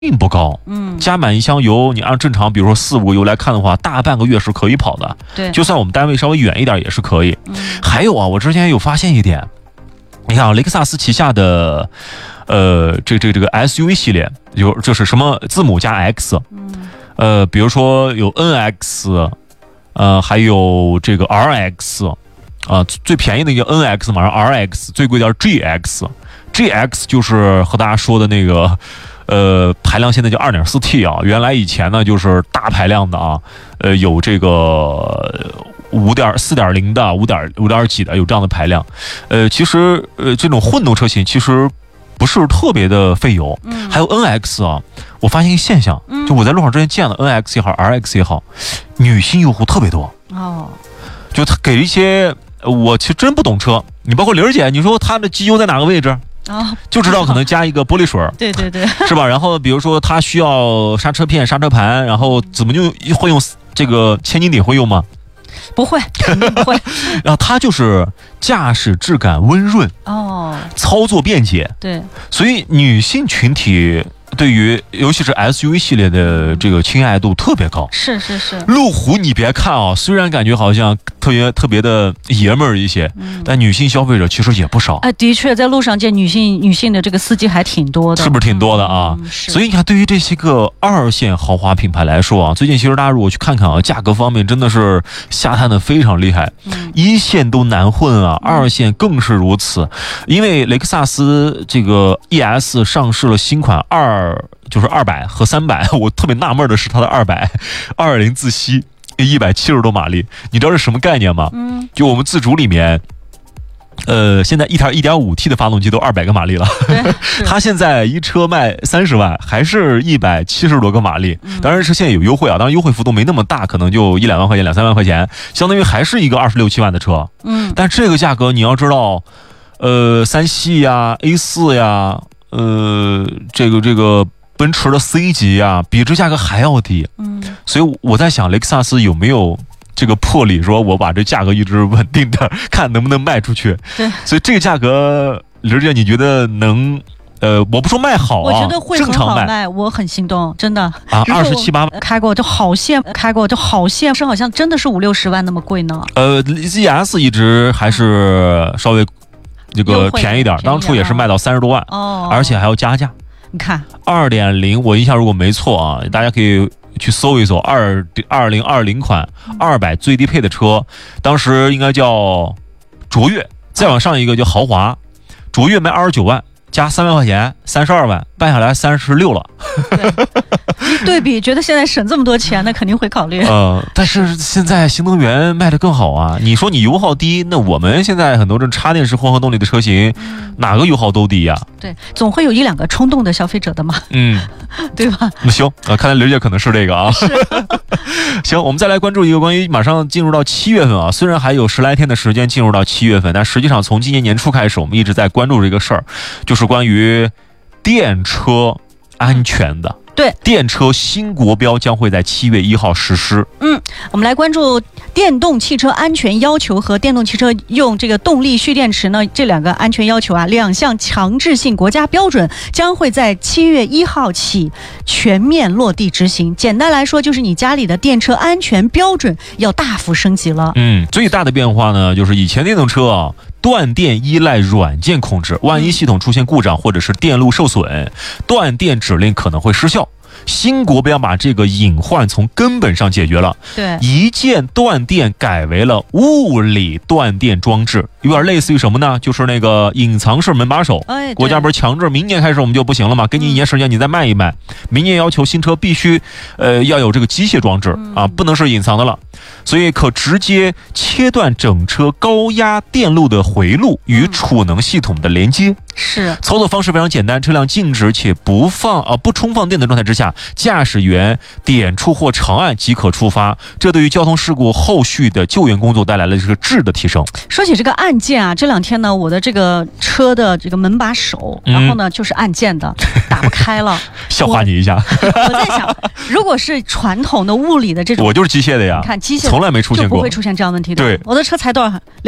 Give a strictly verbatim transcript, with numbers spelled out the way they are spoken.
并不高， 嗯， 加满一箱油，你按正常，比如说四五个油来看的话，大半个月是可以跑的。 对， 就算我们单位稍微远一点也是可以。 嗯、 还有啊，我之前有发现一点，你看啊，雷克萨斯旗下的，呃，这这这个 S U V 系列，有就是什么字母加 X， 嗯， 呃，比如说有 N X， 呃，还有这个 R X， 啊、呃，最便宜的一个 N X 嘛，然后 R X 最贵的 G X，G X 就是和大家说的那个。呃，排量现在叫 二点四 T 啊，原来以前呢就是大排量的啊，呃，有这个五点四点零的、五点五点几的，有这样的排量。呃，其实呃这种混动车型其实不是特别的费油。嗯，还有 N X 啊，我发现一个现象，就我在路上之前见了 N X 也好 ，R X 也好，女性用户特别多。 哦， 就他给一些我其实真不懂车，你包括玲儿姐，你说它的机油在哪个位置？ 啊， 就知道可能加一个玻璃水， 对对对， 是吧？然后比如说它需要刹车片、刹车盘，然后怎么就会用这个千斤顶会用吗？ 不会，肯定不会。 然后它就是驾驶质感温润， 哦， 操作便捷， 对，所以女性群体对于尤其是 S U V 系列的这个亲爱度特别高。 是是是， 路虎你别看啊，虽然感觉好像特别特别的爷们儿一些，嗯、但女性消费者其实也不少。 哎，的确，在路上见女性女性的这个司机还挺多的， 是不是挺多的啊？ 嗯、 所以你看，对于这些个二线豪华品牌来说啊，最近其实大家如果去看看啊，价格方面真的是下探的非常厉害，嗯、一线都难混啊，二线更是如此。因为雷克萨斯这个 E S 上市了新款二，就是二百和三百，我特别纳闷的是它的二百二点零自吸。一百七十多马力，你知道是什么概念吗？嗯，就我们自主里面，呃，现在一台 一点五 T 的发动机都二百个马力了，它现在一车卖三十万，还是一百七十多个马力。嗯、当然是现在有优惠啊，当然优惠幅度没那么大，可能就一两万块钱、两三万块钱，相当于还是一个二十六七万的车。嗯，但这个价格你要知道，呃，三系呀、A 四呀，呃，这个这个。奔驰的 C 级啊，比这价格还要低，嗯，所以我在想，雷克萨斯有没有这个魄力，说我把这价格一直稳定的，看能不能卖出去？ 对， 所以这个价格，玲姐，你觉得能？呃，我不说卖好啊， 我觉得会很好卖，我很心动，真的啊，二十七八开过就好羡，开过就好羡，是好像真的是五六十万那么贵呢？ 呃 ，Z S 一直还是稍微这个便宜点，当初也是卖到三十多万哦，而且还要加价。 你看， 二点零，我印象如果没错啊，大家可以去搜一搜，二二零二零款二百最低配的车，当时应该叫卓越，再往上一个叫豪华，卓越卖二十九万，加三万块钱，三十二万，办下来三十六了。 对，一对比，觉得现在省这么多钱，那肯定会考虑。 呃，但是现在新能源卖得更好啊！你说你油耗低，那我们现在很多这插电式混合动力的车型，嗯、哪个油耗都低呀、啊？ 对，总会有一两个冲动的消费者的嘛。 嗯， 对吧？ 那行，呃，看来刘姐可能是这个啊。行，我们再来关注一个关于马上进入到七月份啊，虽然还有十来天的时间进入到七月份，但实际上从今年年初开始，我们一直在关注这个事儿，就是关于电车安全的。 对， 电车新国标将会在七月一号实施。 嗯，我们来关注电动汽车安全要求和电动汽车用这个动力蓄电池呢这两个安全要求啊，两项强制性国家标准将会在七月一号起全面落地执行。简单来说，就是你家里的电车安全标准要大幅升级了。 嗯，最大的变化呢，就是以前电动车啊。断电依赖软件控制，万一系统出现故障或者是电路受损，断电指令可能会失效。新国标把这个隐患从根本上解决了， 对， 一键断电改为了物理断电装置，有点类似于什么呢？就是那个隐藏式门把手， 哎， 国家不是强制明年开始我们就不行了吗？给你一年时间，你再卖一卖，明年要求新车必须呃要有这个机械装置啊，不能是隐藏的了，所以可直接切断整车高压电路的回路与储能系统的连接。 是， 操作方式非常简单，车辆静止且不放啊不充放电的状态之下，驾驶员点触或长按即可出发，这对于交通事故后续的救援工作带来了这个质的提升。 说起这个按键啊，这两天呢，我的这个车的这个门把手，然后呢、嗯、就是按键的，打不开了。 笑话你一下， 我, 我在想，如果是传统的物理的这种， 我就是机械的呀， 你看机械从来没出现过， 就不会出现这样问题的。 对， 我的车才多少？